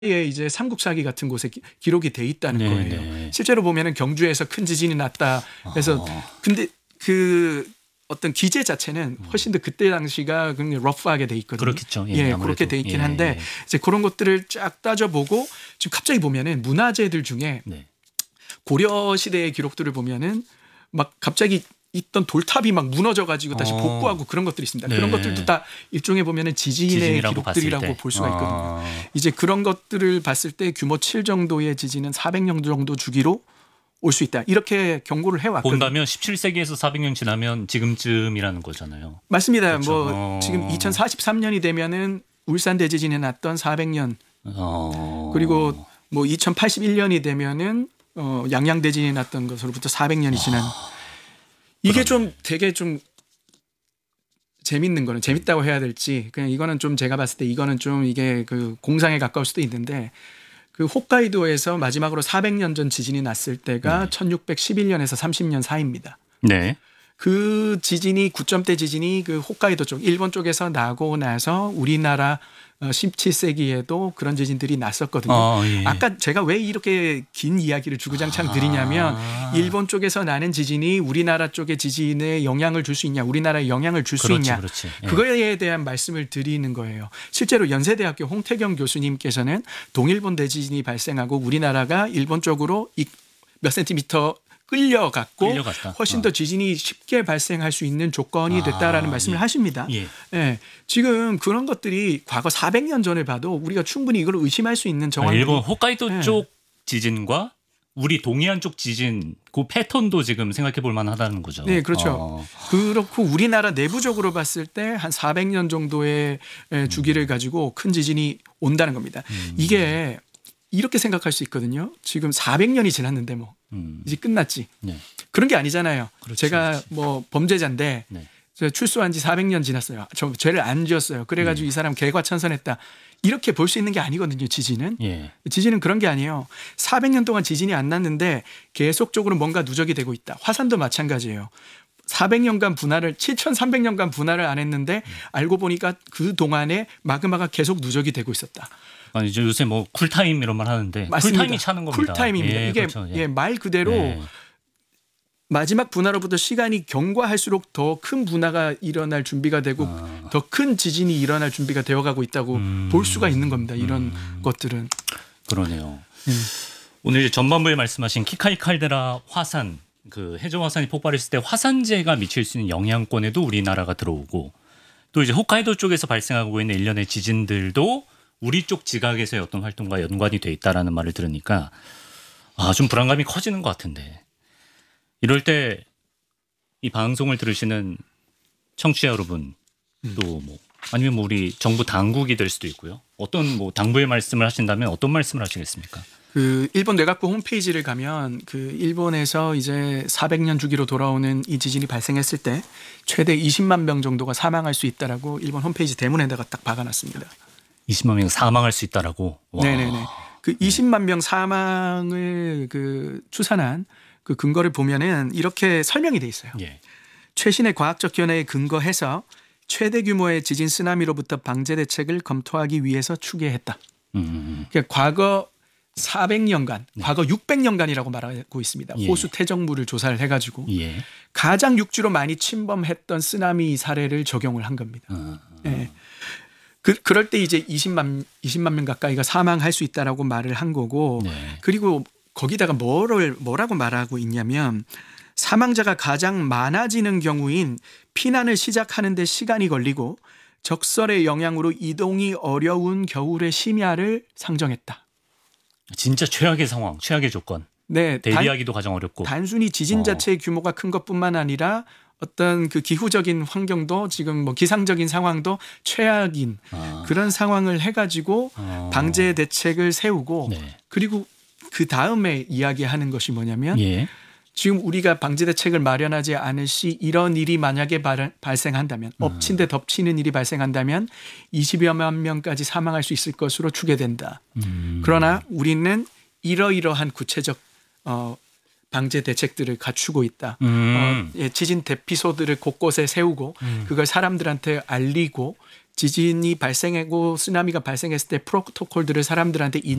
에 이제 삼국사기 같은 곳에 기록이 돼 있다는 네, 거예요. 네. 실제로 보면은 경주에서 큰 지진이 났다. 그래서 근데 그 어떤 기재 자체는 훨씬 더 그때 당시가 굉장히 러프하게 돼 있거든요. 그렇겠죠. 예, 예, 아무래도. 그렇게 돼 있긴 예, 한데 예. 이제 그런 것들을 쫙 따져보고 지금 갑자기 보면은 문화재들 중에 네. 고려 시대의 기록들을 보면은 막 갑자기 있던 돌탑이 막 무너져 가지고 다시 복구하고 그런 것들이 있습니다. 네. 그런 것들도 다 일종의 보면은 지진의 지진이라고 봤을 기록들이라고 때. 볼 수가 있거든요. 이제 그런 것들을 봤을 때 규모 7 정도의 지진은 400년 정도 주기로 올 수 있다. 이렇게 경고를 해왔거든요. 본다면 17세기에서 400년 지나면 지금쯤이라는 거잖아요. 맞습니다. 그렇죠. 뭐 지금 2043년이 되면은 울산 대지진이 났던 400년 그리고 뭐 2081년이 되면은 양양 대진이 났던 것으로부터 400년이 지난 이게 좀 되게 좀 재밌는 거는 재밌다고 해야 될지 그냥 이거는 좀 제가 봤을 때 이거는 좀 이게 그 공상에 가까울 수도 있는데 그 홋카이도에서 마지막으로 400년 전 지진이 났을 때가 1611년에서 30년 사이입니다. 네. 그 지진이 9점대 지진이 그 홋카이도 쪽 일본 쪽에서 나고 나서 우리나라 17세기에도 그런 지진들이 났었거든요. 예. 아까 제가 왜 이렇게 긴 이야기를 주구장창 드리냐면 일본 쪽에서 나는 지진이 우리나라 쪽의 지진에 영향을 줄 수 있냐, 우리나라에 영향을 줄 수 있냐, 그렇지. 예. 그거에 대한 말씀을 드리는 거예요. 실제로 연세대학교 홍태경 교수님께서는 동일본 대지진이 발생하고 우리나라가 일본 쪽으로 몇 센티미터 끌려갔고 훨씬 더 지진이 쉽게 발생할 수 있는 조건이 됐다라는 말씀을 하십니다. 예. 예. 지금 그런 것들이 과거 400년 전에 봐도 우리가 충분히 이걸 의심할 수 있는 정황. 일본 홋카이도 쪽 지진과 우리 동해안 쪽 지진 그 패턴도 지금 생각해 볼 만하다는 거죠. 네, 그렇죠. 그렇고 우리나라 내부적으로 봤을 때 한 400년 정도의 주기를 가지고 큰 지진이 온다는 겁니다. 이게 이렇게 생각할 수 있거든요. 지금 400년이 지났는데 뭐 이제 끝났지. 네. 그런 게 아니잖아요. 제가 그렇지. 뭐 범죄자인데 제가 출소한 지 400년 지났어요. 저 죄를 안 지었어요. 그래가지고 이 사람 개과천선했다. 이렇게 볼 수 있는 게 아니거든요. 지진은. 예. 지진은 그런 게 아니에요. 400년 동안 지진이 안 났는데 계속적으로 뭔가 누적이 되고 있다. 화산도 마찬가지예요. 400년간 분할을 7,300년간 분할을 안 했는데 알고 보니까 그 동안에 마그마가 계속 누적이 되고 있었다. 아니 이제 요새 뭐 쿨타임 이런 말 하는데 맞습니다. 쿨타임이 차는 겁니다. 쿨타임입니다. 예, 이게 그렇죠. 말 그대로 마지막 분화로부터 시간이 경과할수록 더 큰 분화가 일어날 준비가 되고 더 큰 지진이 일어날 준비가 되어가고 있다고 볼 수가 있는 겁니다. 이런 것들은. 그러네요. 오늘 이제 전반부에 말씀하신 키카이 칼데라 화산 그 해저 화산이 폭발했을 때 화산재가 미칠 수 있는 영향권에도 우리나라가 들어오고 또 이제 홋카이도 쪽에서 발생하고 있는 일련의 지진들도 우리 쪽 지각에서의 어떤 활동과 연관이 돼 있다라는 말을 들으니까 좀 불안감이 커지는 것 같은데 이럴 때 이 방송을 들으시는 청취자 여러분 또 뭐 아니면 뭐 우리 정부 당국이 될 수도 있고요. 어떤 뭐 당부의 말씀을 하신다면 어떤 말씀을 하시겠습니까? 그 일본 뇌각부 홈페이지를 가면 그 일본에서 이제 400년 주기로 돌아오는 이 지진이 발생했을 때 최대 20만 명 정도가 사망할 수 있다라고 일본 홈페이지 대문에다가 딱 박아놨습니다. 20만 명 사망할 수 있다라고. 와. 네네네. 그 20만 명 사망을 그 추산한 그 근거를 보면은 이렇게 설명이 돼 있어요. 예. 최신의 과학적 견해에 근거해서 최대 규모의 지진 쓰나미로부터 방제 대책을 검토하기 위해서 추계했다. 그러니까 과거 400년간, 과거 600년간이라고 말하고 있습니다. 호수 퇴적물을 조사를 해가지고 가장 육지로 많이 침범했던 쓰나미 사례를 적용을 한 겁니다. 예. 그럴 때 이제 20만 명 가까이가 사망할 수 있다라고 말을 한 거고, 그리고 거기다가 뭐라고 말하고 있냐면 사망자가 가장 많아지는 경우인 피난을 시작하는 데 시간이 걸리고 적설의 영향으로 이동이 어려운 겨울의 심야를 상정했다. 진짜 최악의 상황, 최악의 조건. 네, 대비하기도 가장 어렵고. 단순히 지진 자체의 규모가 큰 것뿐만 아니라 어떤 그 기후적인 환경도 지금 뭐 기상적인 상황도 최악인 그런 상황을 해가지고 방제 대책을 세우고 그리고 그 다음에 이야기하는 것이 뭐냐면 지금 우리가 방제 대책을 마련하지 않을 시 이런 일이 만약에 발생한다면 엎친 데 덮치는 일이 발생한다면 20여만 명까지 사망할 수 있을 것으로 추계된다. 그러나 우리는 이러이러한 구체적 방제 대책들을 갖추고 있다. 지진 대피소들을 곳곳에 세우고 그걸 사람들한테 알리고 지진이 발생하고 쓰나미가 발생했을 때 프로토콜들을 사람들한테